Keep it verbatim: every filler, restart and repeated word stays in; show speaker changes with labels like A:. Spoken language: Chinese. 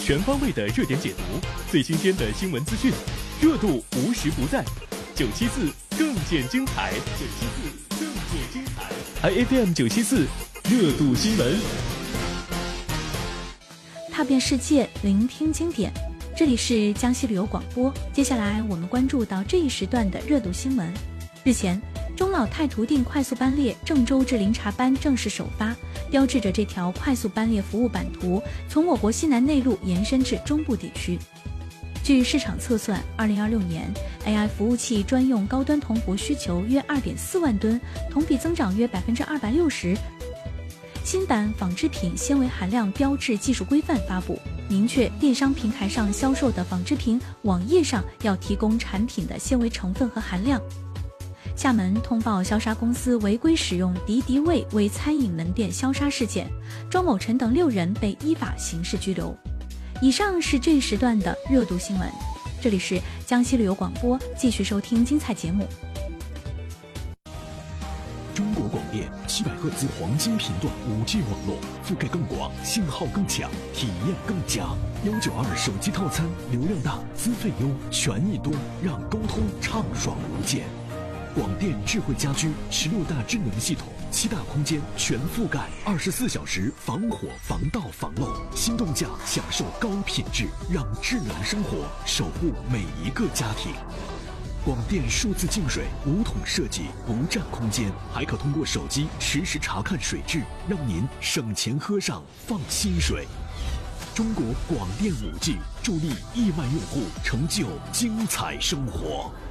A: 全方位的热点解读，最新鲜的新闻资讯，热度无时不在。九七四更见精彩，九七四更见精彩。I F M 九七四热度新闻，
B: 踏遍世界，聆听经典。这里是江西旅游广播。接下来我们关注到这一时段的热度新闻。日前，中老太途定快速班列郑州至临察班正式首发，标志着这条快速班列服务版图从我国西南内陆延伸至中部地区。据市场测算，二零二六年 A I 服务器专用高端铜箔需求约 二点四万吨，同比增长约 百分之二百六十。新版纺织品纤维含量标志技术规范发布，明确电商平台上销售的纺织品网页上要提供产品的纤维成分和含量。厦门通报消杀公司违规使用敌敌畏为餐饮门店消杀事件，庄某晨等六人被依法刑事拘留。以上是这一时段的热度新闻，这里是江西旅游广播，继续收听精彩节目。
C: 中国广电七百赫兹黄金频段 五 G 网络，覆盖更广，信号更强，体验更佳。一九二手机套餐，流量大，资费优，权益多，让沟通畅爽无间。广电智慧家居十六大智能系统，七大空间全覆盖，二十四小时防火防盗防漏，心动价享受高品质，让智能生活守护每一个家庭。广电数字净水无桶设计，不占空间，还可通过手机实时查看水质，让您省钱喝上放心水。中国广电 五 G 助力亿万用户成就精彩生活。